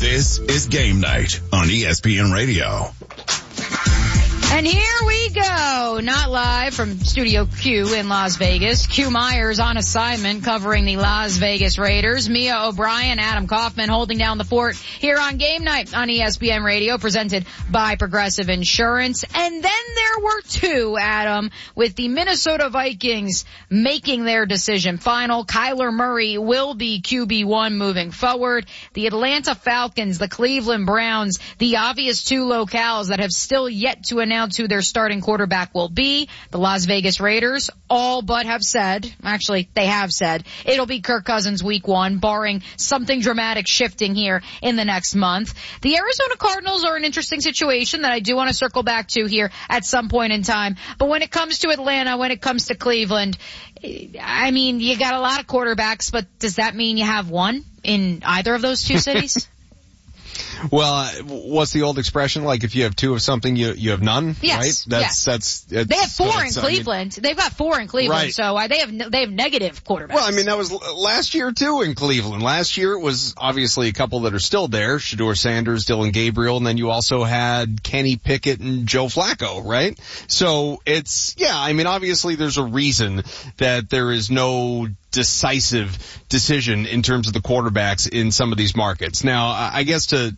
This is Game Night on ESPN Radio. And here we go, not live from Studio Q in Las Vegas. Q Myers on assignment covering the Las Vegas Raiders. Mia O'Brien, Adam Kaufman holding down the fort here on Game Night on ESPN Radio, presented by Progressive Insurance. And then there were two, Adam, with the Minnesota Vikings making their decision final. Kyler Murray will be QB1 moving forward. The Atlanta Falcons, the Cleveland Browns, the obvious two locales that have still yet to announce who their starting quarterback will be. The Las Vegas Raiders all but have said, actually they have said, it'll be Kirk Cousins week 1, barring something dramatic shifting here in the next month. The Arizona Cardinals are an interesting situation that I do want to circle back to here at some point in time. But when it comes to Atlanta, when it comes to Cleveland, I mean, you got a lot of quarterbacks, but does that mean you have one in either of those two cities? Well, what's the old expression? Like, if you have two of something, you have none, yes, right? They have four in Cleveland. They've got four in Cleveland, right. So they have negative quarterbacks. Well, I mean, that was last year too in Cleveland. Last year it was obviously a couple that are still there, Shedeur Sanders, Dylan Gabriel, and then you also had Kenny Pickett and Joe Flacco, right? So I mean, obviously there's a reason that there is no decisive decision in terms of the quarterbacks in some of these markets. Now, I guess to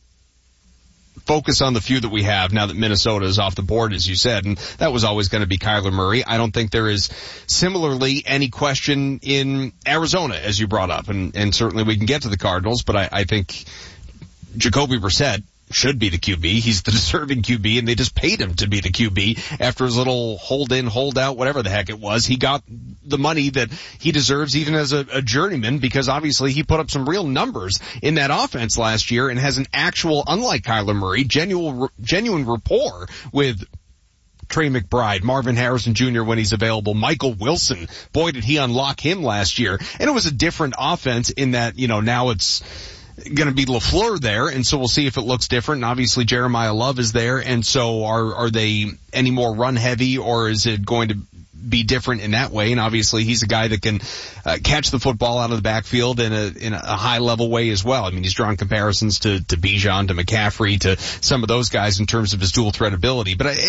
focus on the few that we have now that Minnesota is off the board, as you said, and that was always going to be Kyler Murray. I don't think there is similarly any question in Arizona, as you brought up, and certainly we can get to the Cardinals, but I think Jacoby Brissett should be the QB. He's the deserving QB, and they just paid him to be the QB after his little hold in, hold out, whatever the heck it was. He got the money that he deserves even as a journeyman, because obviously he put up some real numbers in that offense last year and has an actual, unlike Kyler Murray, genuine rapport with Trey McBride, Marvin Harrison Jr. when he's available, Michael Wilson. Boy, did he unlock him last year. And it was a different offense in that, now it's going to be LaFleur there, and so we'll see if it looks different. And obviously Jeremiah Love is there, and so are they any more run heavy, or is it going to be different in that way? And obviously he's a guy that can catch the football out of the backfield in a high level way as well. I mean, he's drawn comparisons to Bijan, to McCaffrey, to some of those guys in terms of his dual threat ability. But